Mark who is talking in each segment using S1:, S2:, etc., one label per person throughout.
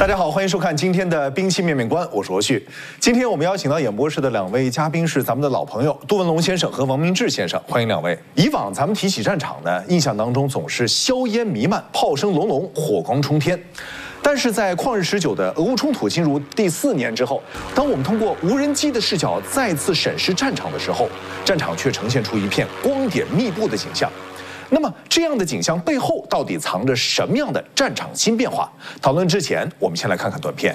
S1: 大家好，欢迎收看今天的兵器面面观，我是罗旭。今天我们邀请到演播室的两位嘉宾是咱们的老朋友杜文龙先生和王明志先生，欢迎两位。以往咱们提起战场呢，印象当中总是硝烟弥漫、炮声隆隆、火光冲天。但是在旷日持久的俄乌冲突进入第4年之后，当我们通过无人机的视角再次审视战场的时候，战场却呈现出一片光点密布的景象。那么，这样的景象背后到底藏着什么样的战场新变化？讨论之前，我们先来看看短片。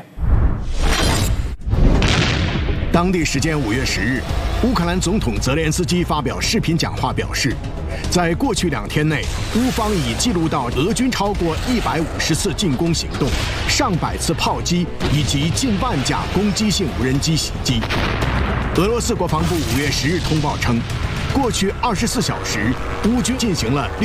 S2: 当地时间5月10日，乌克兰总统泽连斯基发表视频讲话表示，在过去2天内，乌方已记录到俄军超过150次进攻行动、上百次炮击以及近万架攻击性无人机袭击。俄罗斯国防部5月10日通报称，过去24小时，乌军进行了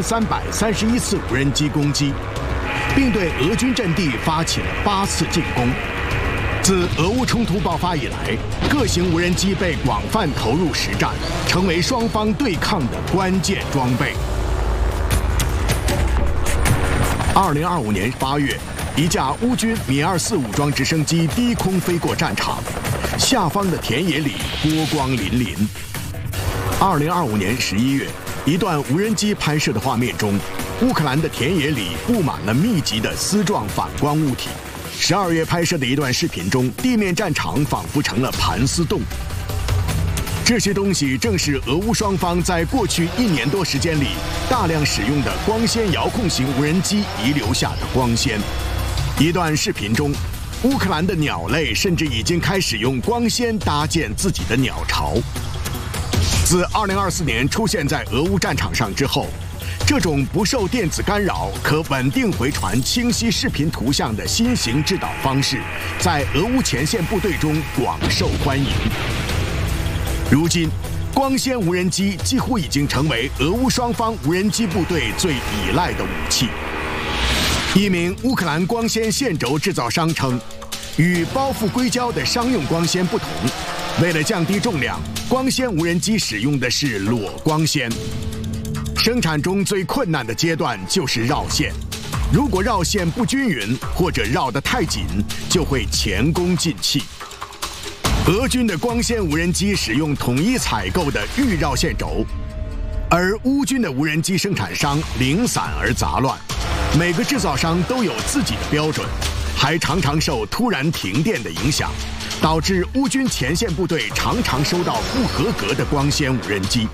S2: 6331次无人机攻击，并对俄军阵地发起了8次进攻。自俄乌冲突爆发以来，各型无人机被广泛投入实战，成为双方对抗的关键装备。2025年8月，一架乌军米24武装直升机低空飞过战场，下方的田野里波光粼粼。2025年11月，一段无人机拍摄的画面中，乌克兰的田野里布满了密集的丝状反光物体。12月拍摄的一段视频中，地面战场仿佛成了盘丝洞。这些东西正是俄乌双方在过去1年多时间里大量使用的光纤遥控型无人机遗留下的光纤。一段视频中，乌克兰的鸟类甚至已经开始用光纤搭建自己的鸟巢。自2024年出现在俄乌战场上之后，这种不受电子干扰、可稳定回传清晰视频图像的新型制导方式，在俄乌前线部队中广受欢迎。如今，光纤无人机几乎已经成为俄乌双方无人机部队最依赖的武器。一名乌克兰光纤线轴制造商称，与包覆硅胶的商用光纤不同，为了降低重量，光纤无人机使用的是裸光纤。生产中最困难的阶段就是绕线，如果绕线不均匀或者绕得太紧，就会前功尽弃。俄军的光纤无人机使用统一采购的预绕线轴，而乌军的无人机生产商零散而杂乱，每个制造商都有自己的标准，还常常受突然停电的影响，导致乌军前线部队常常收到不合格的光纤无人机。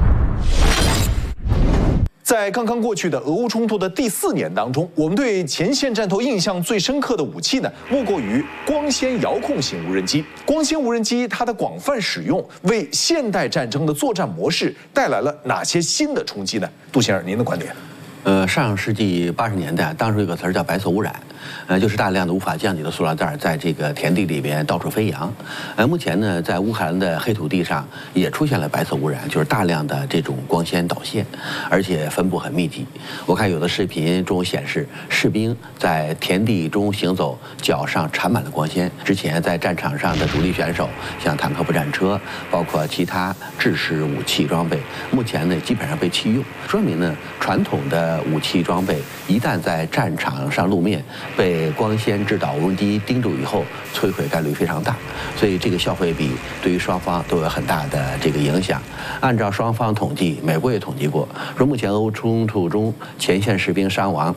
S1: 在刚刚过去的俄乌冲突的第4年当中，我们对前线战斗印象最深刻的武器呢，莫过于光纤遥控型无人机。光纤无人机它的广泛使用，为现代战争的作战模式带来了哪些新的冲击呢？杜先生，您的观点？
S3: 上世纪80年代，当时有个词儿叫白色污染，就是大量的无法降解的塑料袋在这个田地里边到处飞扬。目前呢，在乌克兰的黑土地上也出现了白色污染，就是大量的这种光纤导线，而且分布很密集。我看有的视频中显示，士兵在田地中行走，脚上缠满了光纤。之前在战场上的主力选手，像坦克步战车，包括其他制式武器装备，目前呢基本上被弃用，说明呢传统的武器装备一旦在战场上露面，被光纤制导无人机盯住以后，摧毁概率非常大，所以这个消费比对于双方都有很大的这个影响。按照双方统计，美国也统计过，说目前俄乌冲突中前线士兵伤亡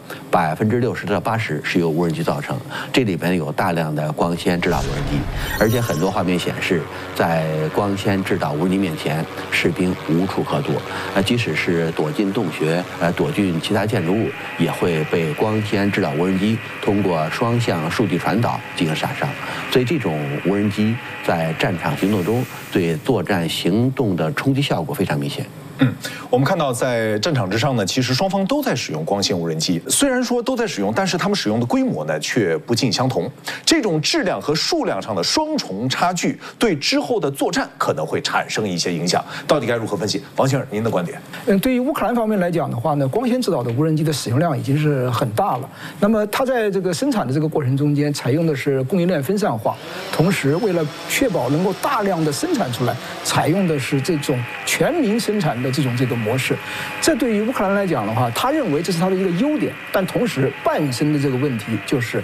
S3: 60%到80%是由无人机造成，这里边有大量的光纤制导无人机，而且很多画面显示，在光纤制导无人机面前，士兵无处可躲，即使是躲进洞穴，躲进其他建筑物，也会被光纤制导无人机通过双向数据传导进行杀伤。所以这种无人机在战场行动中对作战行动的冲击效果非常明显。
S1: 我们看到在战场之上呢，其实双方都在使用光纤无人机。虽然说都在使用，但是他们使用的规模呢却不尽相同。这种质量和数量上的双重差距，对之后的作战可能会产生一些影响。到底该如何分析？王先生，您的观点？
S4: 对于乌克兰方面来讲的话呢，光纤制导的无人机的使用量已经是很大了。那么它在这个生产的这个过程中间，采用的是供应链分散化，同时为了确保能够大量的生产出来，采用的是这种全民生产的这个模式。这对于乌克兰来讲的话，他认为这是他的一个优点，但同时伴生的这个问题就是